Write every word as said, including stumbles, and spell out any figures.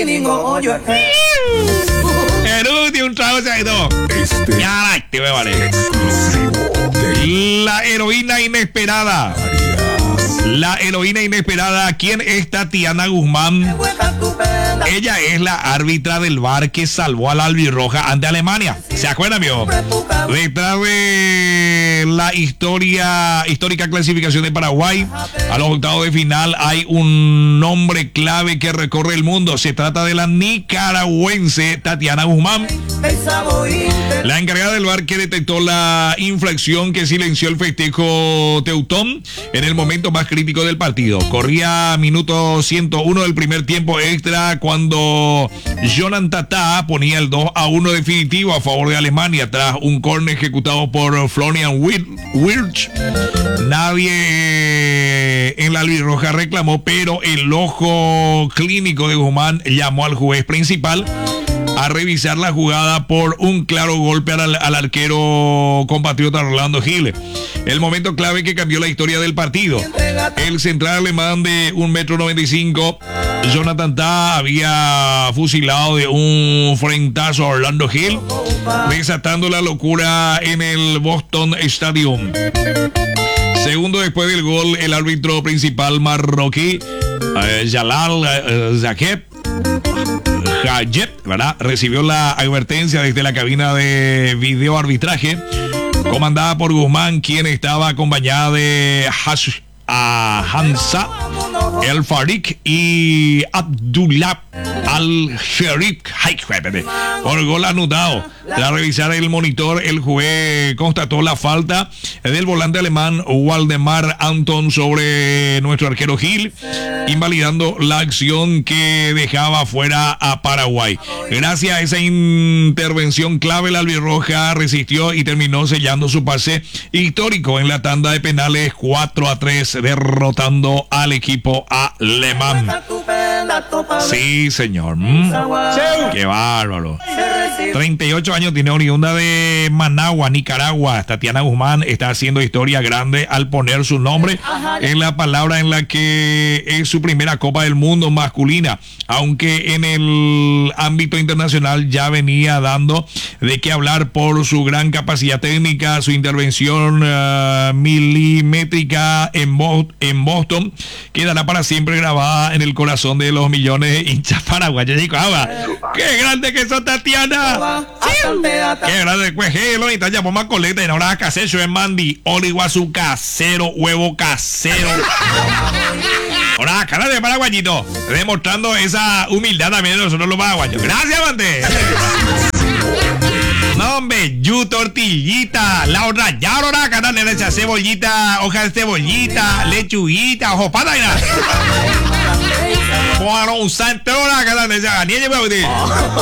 Erudito, un trago se ha ido. Ya, te voy a valer. La heroína inesperada. La heroína inesperada. ¿Quién es Tatiana Guzmán? Ella es la árbitra del V A R que salvó a la albirroja ante Alemania. ¿Se acuerdan, amigo? Detrás de la historia, histórica clasificación de Paraguay a los octavos de final hay un nombre clave que recorre el mundo. Se trata de la nicaragüense Tatiana Guzmán, la encargada del V A R que detectó la infracción que silenció el festejo teutón en el momento más crítico del partido. Corría minuto ciento uno del primer tiempo extra cuando Jonathan Tata ponía el dos a uno definitivo a favor de Alemania tras un córner ejecutado por Florian Wirtz. Nadie en la albirroja reclamó, pero el ojo clínico de Guzmán llamó al juez principal a revisar la jugada por un claro golpe al, al arquero compatriota Rolando Gil. El momento clave que cambió la historia del partido. El central alemán de un metro noventa y cinco, Jonathan Tah, había fusilado de un frentazo a Orlando Gil, desatando la locura en el Boston Stadium. Segundo después del gol, el árbitro principal marroquí, eh, Jalal eh, Zakeb, Hayet, ¿verdad?, recibió la advertencia desde la cabina de video arbitraje comandada por Guzmán, quien estaba acompañada de Hash, a Hamza El Farik y Abdullah Al-Sherif por gol anotado. Tras revisar el monitor, el juez constató la falta del volante alemán Waldemar Anton sobre nuestro arquero Gil, invalidando la acción que dejaba fuera a Paraguay. Gracias a esa intervención clave, la albirroja resistió y terminó sellando su pase histórico en la tanda de penales cuatro a tres, derrotando al equipo alemán. Sí, señor. Mm. Qué bárbaro. treinta y ocho años tiene, oriunda de Managua, Nicaragua. Tatiana Guzmán está haciendo historia grande al poner su nombre en la palabra en la que es su primera Copa del Mundo masculina, aunque en el ámbito internacional ya venía dando de qué hablar por su gran capacidad técnica, su intervención uh, milimétrica en, Bo en Boston quedará para siempre grabada en el corazón de los millones de hinchas paraguayos. ¡Qué grande que sos, Tatiana! ¡Qué grande! Pues, hey, lo necesitas ya por más coleta y no habrá que hacer eso en Mandi, oliguazú casero, huevo casero. Ahora, cara de paraguayito, demostrando esa humildad también de nosotros los paraguayos. ¡Gracias, Mante! No, hombre, yu, tortillita, la otra ya, ahora, cara de leche, cebollita, hoja de cebollita, lechuguita, ojo, pata, mira. Bueno, un santo, ahora, cara de leche,